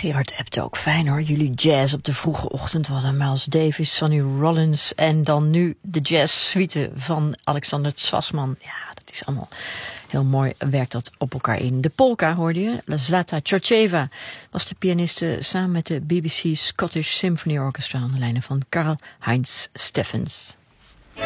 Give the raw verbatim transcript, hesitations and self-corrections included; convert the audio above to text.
Gerard appt ook. Fijn hoor, jullie jazz op de vroege ochtend. We hadden Miles Davis, Sonny Rollins en dan nu de jazz-suite van Alexander Zwassman. Ja, dat is allemaal heel mooi, werkt dat op elkaar in. De polka hoorde je, Zlata Georgieva was de pianiste samen met de B B C Scottish Symphony Orchestra aan de lijnen van Karl Heinz Steffens.